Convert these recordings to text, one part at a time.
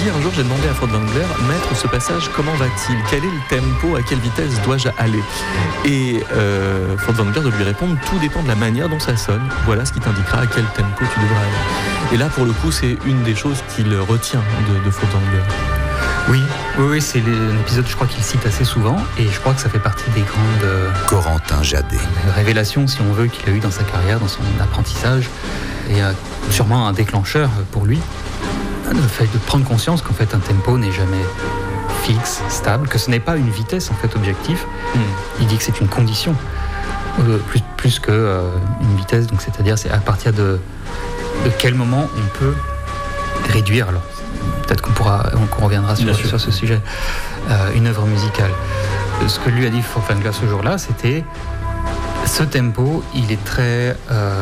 dit un jour, j'ai demandé à Furtwängler, maître, ce passage, comment va-t-il? Quel est le tempo? À quelle vitesse dois-je aller? Et Furtwängler de lui répondre, tout dépend de la manière dont ça sonne. Voilà ce qui t'indiquera à quel tempo tu devras aller. Et là, pour le coup, c'est une des choses qu'il retient de Furtwängler. Oui, c'est un épisode, je crois qu'il cite assez souvent, et je crois que ça fait partie des grandes Corentin Jadet. Révélations, si on veut, qu'il a eu dans sa carrière, dans son apprentissage, et sûrement un déclencheur pour lui, le fait de prendre conscience qu'en fait un tempo n'est jamais fixe, stable, que ce n'est pas une vitesse en fait objective. Il dit que c'est une condition plus que une vitesse, donc c'est-à-dire c'est à partir de quel moment on peut réduire. Alors peut-être qu'on reviendra sur ce sujet, une œuvre musicale. Ce que lui a dit Furtwängler ce jour-là, c'était ce tempo, il est très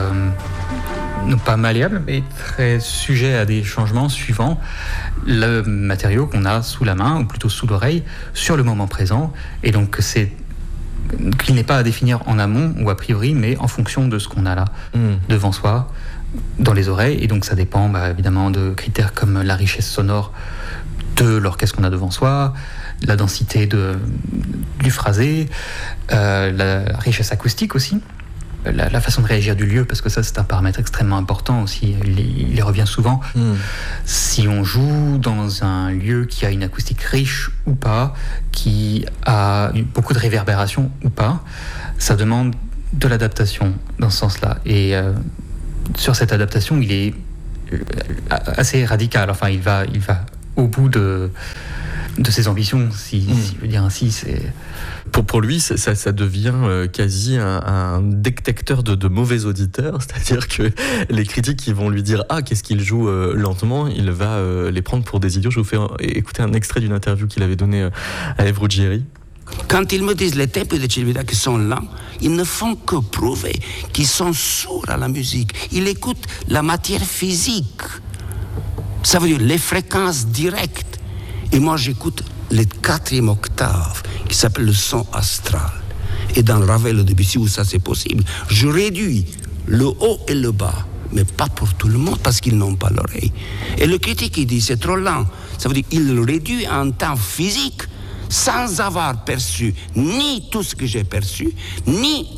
non pas malléable, mais très sujet à des changements suivant le matériau qu'on a sous la main, ou plutôt sous l'oreille, sur le moment présent. Et donc qu'il n'est pas à définir en amont ou a priori, mais en fonction de ce qu'on a là, devant soi, dans les oreilles. Et donc ça dépend évidemment de critères comme la richesse sonore de l'orchestre qu'on a devant soi, la densité du phrasé, la richesse acoustique aussi, la façon de réagir du lieu, parce que ça c'est un paramètre extrêmement important aussi, il y revient souvent. Si on joue dans un lieu qui a une acoustique riche ou pas, qui a beaucoup de réverbération ou pas, ça demande de l'adaptation dans ce sens-là. Et sur cette adaptation, il est assez radical. Enfin, il va au bout de ses ambitions, si je veux dire ainsi. Pour lui, ça devient quasi un détecteur de mauvais auditeurs, c'est-à-dire que les critiques qui vont lui dire qu'est-ce qu'il joue lentement, il va les prendre pour des idiots. Je vous fais écouter un extrait d'une interview qu'il avait donnée à Ève Ruggieri. Quand ils me disent les tempos de Celibidache qui sont lents, ils ne font que prouver qu'ils sont sourds à la musique. Ils écoutent la matière physique. Ça veut dire les fréquences directes. Et moi, j'écoute le 4e octave, qui s'appelle le son astral. Et dans Ravel et Debussy, où ça c'est possible, je réduis le haut et le bas, mais pas pour tout le monde, parce qu'ils n'ont pas l'oreille. Et le critique, il dit, c'est trop lent. Ça veut dire qu'il le réduit en temps physique, sans avoir perçu ni tout ce que j'ai perçu, ni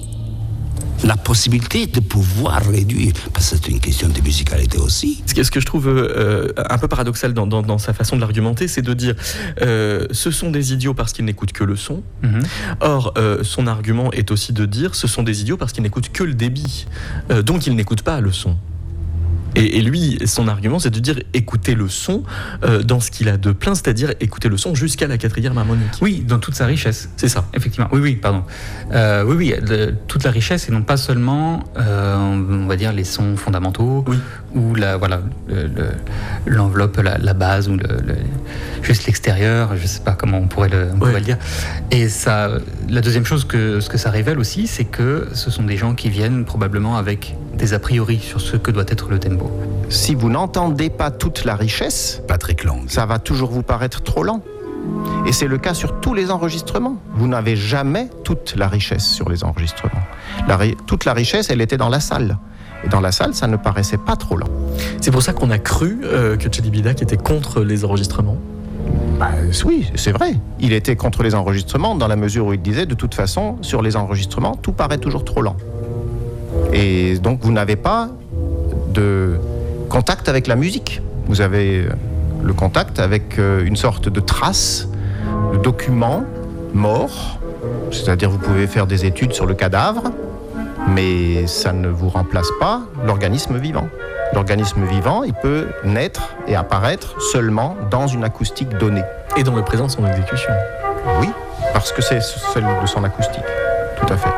la possibilité de pouvoir réduire, parce que c'est une question de musicalité aussi. Ce que je trouve un peu paradoxal dans sa façon de l'argumenter, c'est de dire ce sont des idiots parce qu'ils n'écoutent que le son. Or, son argument est aussi de dire ce sont des idiots parce qu'ils n'écoutent que le débit, donc ils n'écoutent pas le son. Et lui, son argument, c'est de dire écoutez le son dans ce qu'il a de plein, c'est-à-dire écouter le son jusqu'à la 4e harmonique. Oui, dans toute sa richesse. C'est ça. Effectivement. Oui, pardon. Toute la richesse, et non pas seulement, on va dire, les sons fondamentaux, ou l'enveloppe, la base, ou juste l'extérieur, je ne sais pas comment on pourrait le dire. Et ça, la deuxième chose ce que ça révèle aussi, c'est que ce sont des gens qui viennent probablement avec des a priori sur ce que doit être le tempo. Si vous n'entendez pas toute la richesse, Patrick Lang, ça va toujours vous paraître trop lent. Et c'est le cas sur tous les enregistrements. Vous n'avez jamais toute la richesse sur les enregistrements. Toute la richesse, elle était dans la salle. Et dans la salle, ça ne paraissait pas trop lent. C'est pour ça qu'on a cru que Celibidache était contre les enregistrements. Oui, c'est vrai. Il était contre les enregistrements dans la mesure où il disait, de toute façon, sur les enregistrements, tout paraît toujours trop lent. Et donc, vous n'avez pas de contact avec la musique. Vous avez le contact avec une sorte de trace, de document mort. C'est-à-dire, vous pouvez faire des études sur le cadavre, mais ça ne vous remplace pas l'organisme vivant. L'organisme vivant, il peut naître et apparaître seulement dans une acoustique donnée. Et dans le présent de son exécution. Oui, parce que c'est celle de son acoustique, tout à fait.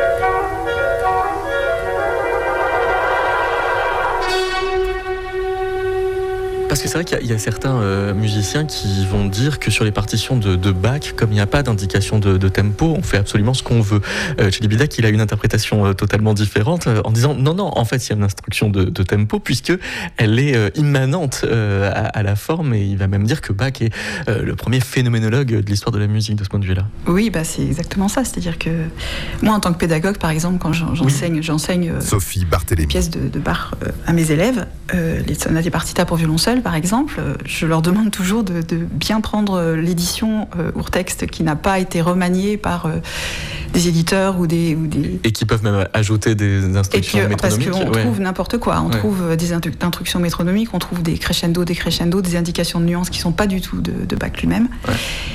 Parce que c'est vrai qu'il y a certains musiciens qui vont dire que sur les partitions de Bach, comme il n'y a pas d'indication de tempo, on fait absolument ce qu'on veut. Celibidache, il a une interprétation totalement différente en disant non, en fait, il y a une instruction de tempo puisque elle est immanente à la forme, et il va même dire que Bach est le premier phénoménologue de l'histoire de la musique de ce point de vue-là. Oui, c'est exactement ça. C'est-à-dire que moi, en tant que pédagogue, par exemple, quand j'enseigne Sophie Barthélémy, pièces de Bach à mes élèves, les sonates et partitas pour violoncelle, écoles, par exemple, je leur demande toujours de bien prendre l'édition Urtext qui n'a pas été remaniée par des éditeurs ou des... Et qui peuvent même ajouter des instructions métronomiques. Parce qu'on trouve n'importe quoi. On trouve des instructions métronomiques, on trouve des crescendo, des indications de nuances qui ne sont pas du tout de Bach lui-même. Ouais.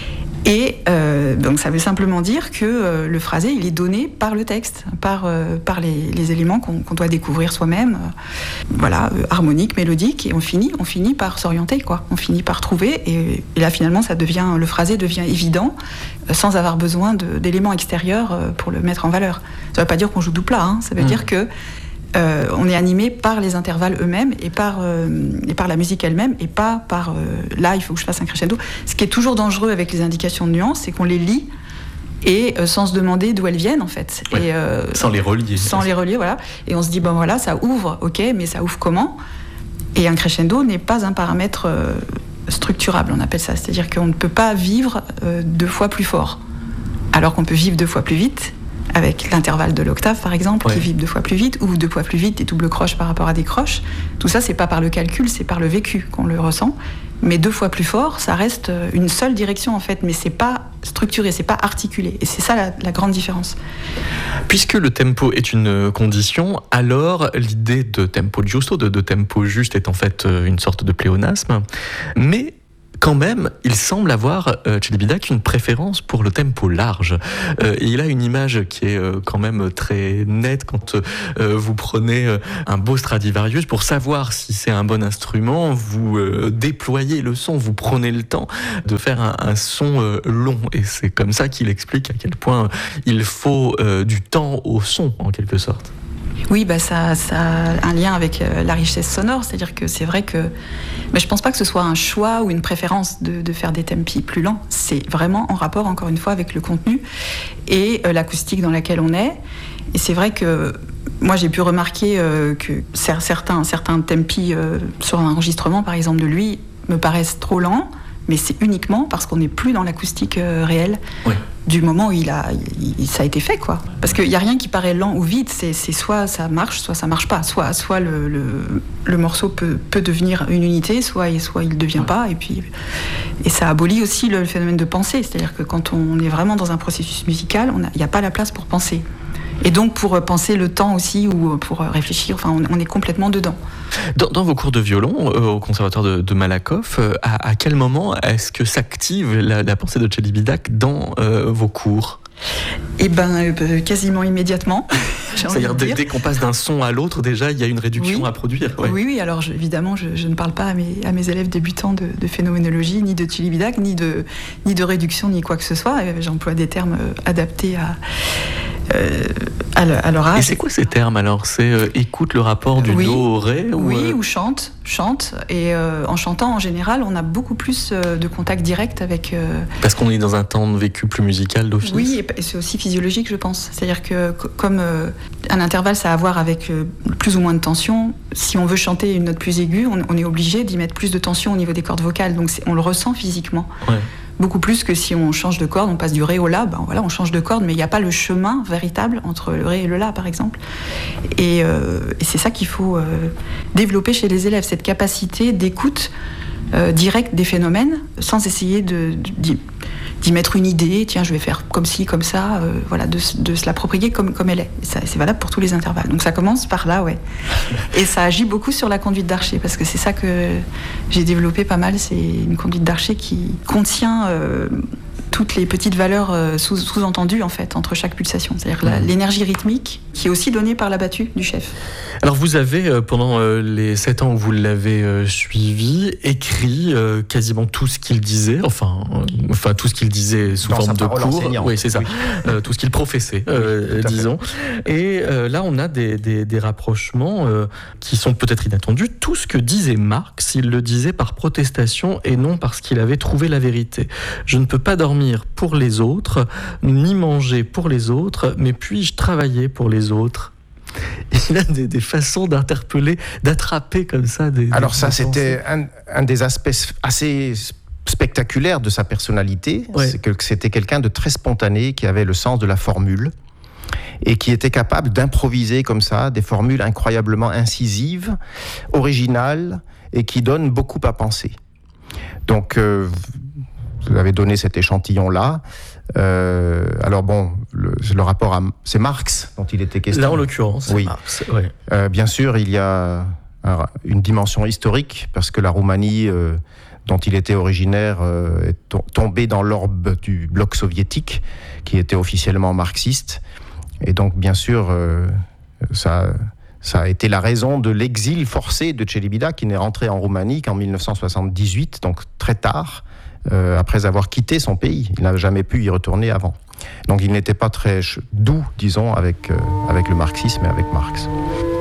Et donc ça veut simplement dire que le phrasé, il est donné par le texte, par les éléments qu'on doit découvrir soi-même, harmonique, mélodique, et on finit par s'orienter, quoi. On finit par trouver, et là finalement le phrasé devient évident, sans avoir besoin d'éléments extérieurs pour le mettre en valeur. Ça ne veut pas dire qu'on joue douplat, hein. Ça veut dire que on est animé par les intervalles eux-mêmes et par la musique elle-même et pas par là il faut que je fasse un crescendo. Ce qui est toujours dangereux avec les indications de nuances, c'est qu'on les lit et sans se demander d'où elles viennent en fait. Ouais, et, sans les relier. Sans les relier, voilà. Et on se dit ça ouvre, ok, mais ça ouvre comment ? Et un crescendo n'est pas un paramètre structurable, on appelle ça. C'est-à-dire qu'on ne peut pas vivre 2 fois plus fort, alors qu'on peut vivre 2 fois plus vite. Avec l'intervalle de l'octave, par exemple, qui vibre 2 fois plus vite, ou 2 fois plus vite des doubles croches par rapport à des croches. Tout ça, c'est pas par le calcul, c'est par le vécu qu'on le ressent. Mais 2 fois plus fort, ça reste une seule direction, en fait. Mais c'est pas structuré, c'est pas articulé. Et c'est ça la grande différence. Puisque le tempo est une condition, alors l'idée de tempo giusto, de tempo juste, est en fait une sorte de pléonasme. Mais quand même, il semble avoir, Celibidache, une préférence pour le tempo large. Et il a une image qui est quand même très nette quand vous prenez un beau Stradivarius. Pour savoir si c'est un bon instrument, vous déployez le son, vous prenez le temps de faire un son long. Et c'est comme ça qu'il explique à quel point il faut du temps au son, en quelque sorte. Oui, ça a un lien avec la richesse sonore, c'est-à-dire que c'est vrai que je ne pense pas que ce soit un choix ou une préférence de faire des tempi plus lents, c'est vraiment en rapport, encore une fois, avec le contenu et l'acoustique dans laquelle on est. Et c'est vrai que moi j'ai pu remarquer que certains tempi sur un enregistrement, par exemple de lui, me paraissent trop lents, mais c'est uniquement parce qu'on n'est plus dans l'acoustique réelle. Oui. Du moment où ça a été fait, quoi. Parce qu'il n'y a rien qui paraît lent ou vite, c'est soit ça marche, soit ça marche pas. Soit le morceau peut devenir une unité, soit il ne devient pas. Et ça abolit aussi le phénomène de pensée. C'est-à-dire que quand on est vraiment dans un processus musical, il n'y a pas la place pour penser. Et donc pour penser le temps aussi, ou pour réfléchir, on est complètement dedans. Dans vos cours de violon au conservatoire de Malakoff, à quel moment est-ce que s'active la pensée de Celibidache dans vos cours ? Quasiment immédiatement. C'est-à-dire dès qu'on passe d'un son à l'autre, déjà il y a une réduction à produire. Ouais. Oui. Alors évidemment, je ne parle pas à mes élèves débutants de phénoménologie, ni de Celibidache, ni de réduction, ni quoi que ce soit. J'emploie des termes adaptés à leur âge. Et c'est quoi ces termes alors ? C'est écoute le rapport du do au ré ou chante. Et en chantant, en général, on a beaucoup plus de contact direct avec... Parce qu'on est dans un temps vécu plus musical d'office. Oui, et c'est aussi physiologique, je pense. C'est-à-dire que comme un intervalle, ça a à voir avec plus ou moins de tension, si on veut chanter une note plus aiguë, on est obligé d'y mettre plus de tension au niveau des cordes vocales. Donc on le ressent physiquement. Ouais. Beaucoup plus que si on change de corde, on passe du ré au la, on change de corde, mais il n'y a pas le chemin véritable entre le ré et le la, par exemple. Et c'est ça qu'il faut développer chez les élèves, cette capacité d'écoute directe des phénomènes, sans essayer d'y mettre une idée, tiens, je vais faire comme ci, comme ça, de se l'approprier comme elle est. C'est valable pour tous les intervalles. Donc ça commence par là, ouais. Et ça agit beaucoup sur la conduite d'archer, parce que c'est ça que j'ai développé pas mal, c'est une conduite d'archer qui contient toutes les petites valeurs sous-entendues, en fait, entre chaque pulsation. C'est-à-dire l'énergie rythmique qui est aussi donnée par la battue du chef. Alors vous avez, pendant les 7 ans où vous l'avez suivi, écrit quasiment tout ce qu'il disait, enfin tout ce qu'il disait sous forme de cours. Oui, c'est ça. Oui. Tout ce qu'il professait, disons. Et là, on a des rapprochements qui sont peut-être inattendus. Tout ce que disait Marx, il le disait par protestation et non parce qu'il avait trouvé la vérité. Je ne peux pas dormir pour les autres, ni manger pour les autres, mais puis-je travailler pour les autres ? Il a des façons d'interpeller, d'attraper comme ça des... Alors ça, c'était un des aspects assez spectaculaires de sa personnalité. Ouais. C'est que c'était quelqu'un de très spontané, qui avait le sens de la formule et qui était capable d'improviser comme ça des formules incroyablement incisives, originales, et qui donne beaucoup à penser. Donc, vous avez donné cet échantillon-là. Alors bon, le rapport c'est Marx dont il était question. Là, en l'occurrence, oui. Marx. Ouais. Bien sûr, il y a une dimension historique, parce que la Roumanie, dont il était originaire, est tombée dans l'orbe du bloc soviétique, qui était officiellement marxiste. Et donc, bien sûr, ça a été la raison de l'exil forcé de Célibida, qui n'est rentré en Roumanie qu'en 1978, donc très tard, après avoir quitté son pays. Il n'a jamais pu y retourner avant. Donc il n'était pas très doux, disons, avec le marxisme et avec Marx.